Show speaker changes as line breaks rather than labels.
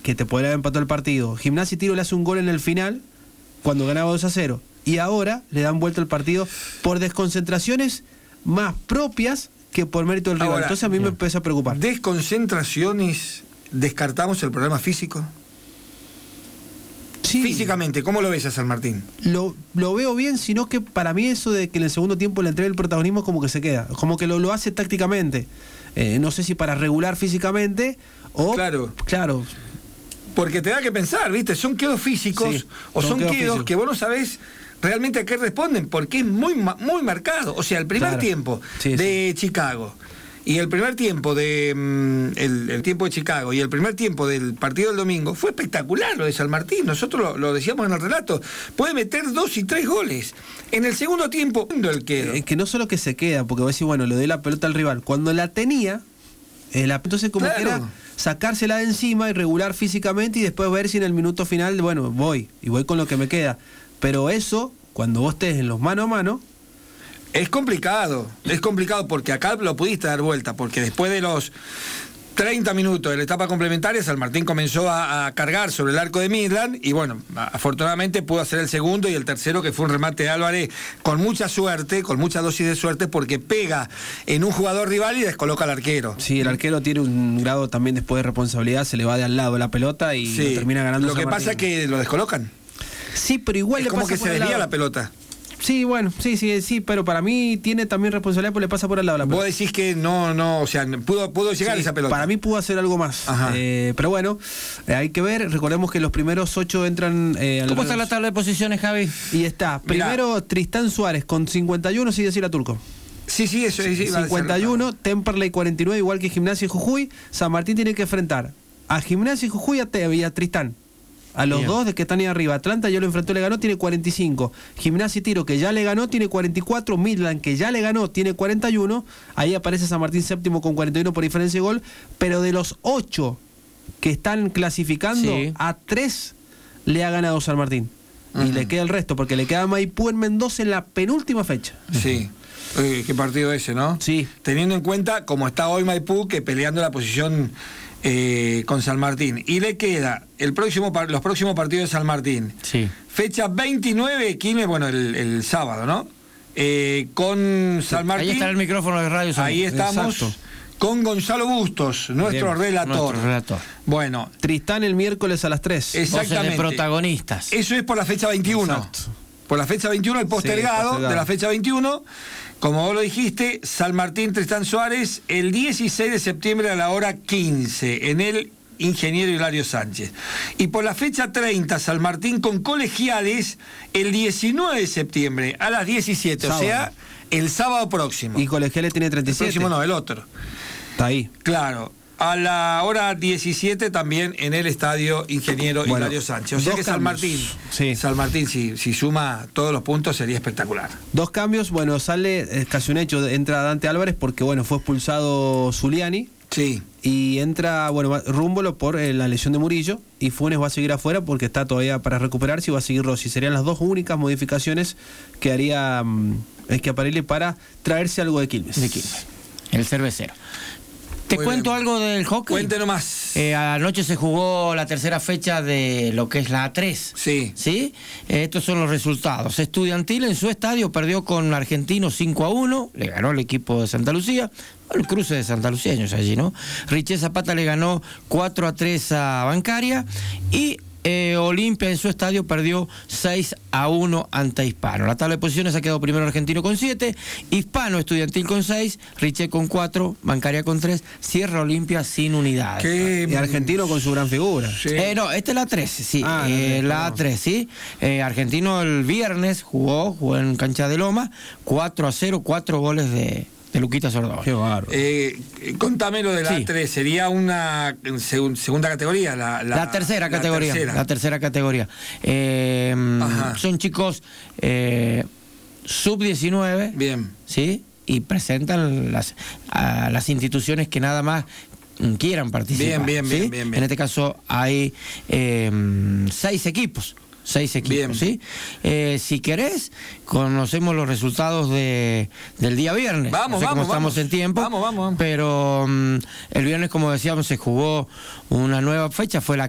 que te podría haber empatado el partido. Gimnasia y Tiro le hace un gol en el final, cuando ganaba 2-0. Y ahora le dan vuelta el partido por desconcentraciones más propias que por mérito del rival.
Ahora,
entonces a mí me empezó a preocupar.
Desconcentraciones, ¿descartamos el problema físico?
Sí.
Físicamente, ¿cómo lo ves a San Martín?
Lo veo bien, sino que para mí eso de que en el segundo tiempo le entregue el protagonismo como que se queda, como que lo hace tácticamente. No sé si para regular físicamente o...
Claro.
Claro.
Porque te da que pensar, ¿viste? ¿Son quedos físicos
Sí,
o son quedos
físicos
que vos no sabés realmente a qué responden? Porque es muy marcado. O sea, el primer tiempo de Chicago y el primer tiempo de el tiempo de Chicago y el primer tiempo del partido del domingo fue espectacular lo de San Martín. Nosotros lo decíamos en el relato. Puede meter 2 y 3 goles. En el segundo tiempo, el quedo.
Que no solo que se queda, porque vos decís, bueno, le doy la pelota al rival. Cuando la tenía, entonces como que era sacársela de encima y regular físicamente y después ver si en el minuto final, bueno, voy con lo que me queda. Pero eso, cuando vos estés en los mano a mano...
Es complicado porque acá lo pudiste dar vuelta, porque después de los 30 minutos de la etapa complementaria, San Martín comenzó a cargar sobre el arco de Midland y bueno, afortunadamente pudo hacer el segundo y el tercero, que fue un remate de Álvarez con mucha suerte, con mucha dosis de suerte, porque pega en un jugador rival y descoloca al arquero.
Sí, el arquero tiene un grado también después de responsabilidad, se le va de al lado la pelota y lo termina ganando.
Lo que pasa es que lo descolocan.
Sí, pero igual
es
le
como
pasa
que se desvía la pelota.
Sí, bueno, sí, pero para mí tiene también responsabilidad porque le pasa por al lado la pelota.
Vos decís que no, o sea, pudo llegar esa pelota.
Para mí pudo hacer algo más. Pero bueno, hay que ver, recordemos que los primeros 8 entran...
¿Cómo está la tabla de posiciones, Javi?
Y está, primero Tristán Suárez con 51, sigue decir a Turco.
Sí, eso es.
51, Temperley 49, igual que Gimnasia y Jujuy. San Martín tiene que enfrentar a Gimnasia y Jujuy y a Tristán. A los dos de que están ahí arriba. Atlanta ya lo enfrentó, le ganó, tiene 45. Gimnasia y Tiro, que ya le ganó, tiene 44. Midland, que ya le ganó, tiene 41. Ahí aparece San Martín séptimo con 41 por diferencia de gol. Pero de los 8 que están clasificando, a 3 le ha ganado San Martín. Y le queda el resto, porque le queda Maipú en Mendoza en la penúltima fecha.
Sí. Qué partido ese, ¿no?
Sí.
Teniendo en cuenta cómo está hoy Maipú, que peleando la posición... con San Martín. Y le queda los próximos partidos de San Martín.
Sí.
Fecha 29, Quilmes, bueno, el sábado, ¿no? Con San Martín.
Ahí está el micrófono de radio.
Ahí estamos. Exacto. Con Gonzalo Bustos, nuestro relator. Bueno.
Tristán el miércoles a las 3.
Exactamente.
De protagonistas.
Eso es por la fecha 21. Exacto. Por la fecha 21, el postergado de la fecha 21. Como vos lo dijiste, San Martín Tristán Suárez, el 16 de septiembre a la hora 15, en el Ingeniero Hilario Sánchez. Y por la fecha 30, San Martín con Colegiales, el 19 de septiembre a las 17, sábado. O sea, el sábado próximo.
Y Colegiales tiene 37.
El próximo no, el otro.
Está ahí.
Claro. A la hora 17 también en el Estadio Ingeniero Hilario Sánchez. O sea que San Martín, si suma todos los puntos, sería espectacular.
2 cambios, bueno, sale casi un hecho, entra Dante Álvarez porque, bueno, fue expulsado Zuliani.
Sí.
Y entra, bueno, Rúmbolo por la lesión de Murillo, y Funes va a seguir afuera porque está todavía para recuperarse, y va a seguir Rossi. Serían las 2 únicas modificaciones que haría Schiaparelli para traerse algo de Quilmes.
El cervecero. Te cuento algo del hockey.
Cuéntenos más.
Anoche se jugó la tercera fecha de lo que es la A3.
Sí.
Estos son los resultados. Estudiantil en su estadio perdió con Argentino 5-1. Le ganó el equipo de Santa Lucía. El cruce de santaluceños allí, ¿no? Riché Zapata le ganó 4-3 a Bancaria. Y Olimpia en su estadio perdió 6-1 ante Hispano. La tabla de posiciones ha quedado primero Argentino con 7, Hispano Estudiantil con 6, Riché con 4, Bancaria con 3, cierra Olimpia sin unidades.
Y Argentino con su gran figura.
Sí. No, esta es la 13, sí. La A3, sí. Argentino el viernes jugó en cancha de Loma, 4-0, 4 goles de Luquita Sordón.
Qué bárbaro.
Contame lo de la A3, sería una segunda categoría.
La tercera categoría. La tercera categoría. Son chicos sub-19.
Bien.
¿Sí? Y presentan a las instituciones que nada más quieran participar.
Bien.
En este caso hay 6 equipos. 6 equipos,
bien.
¿Sí? Si querés, conocemos los resultados del día viernes.
Vamos,
estamos en tiempo.
Vamos.
Pero el viernes, como decíamos, se jugó una nueva fecha, fue la